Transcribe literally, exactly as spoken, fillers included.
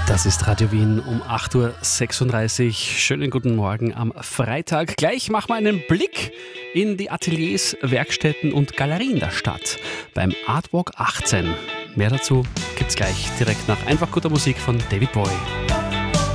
Das ist Radio Wien um acht Uhr sechsunddreißig. Schönen guten Morgen am Freitag. Gleich machen wir einen Blick in die Ateliers, Werkstätten und Galerien der Stadt beim Artwalk achtzehn. Mehr dazu gibt's gleich direkt nach einfach guter Musik von David Bowie.